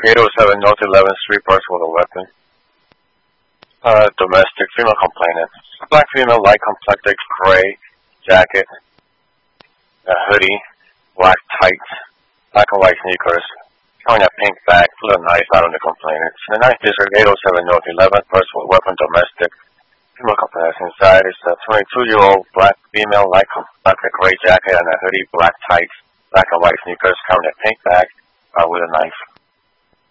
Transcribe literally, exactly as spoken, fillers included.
eight oh seven North eleventh Street, person with a weapon. Uh, domestic, female complainant. Black female, light complected, gray jacket, a hoodie, black tights, black and white sneakers, carrying a pink bag, full of knife out on the complainant. In the ninth District, eight oh seven North eleventh, person with weapon, domestic, female complainant. Inside is a twenty-two-year-old black female, light complected, gray jacket and a hoodie, black tights, black and white sneakers, carrying a pink bag uh, with a knife.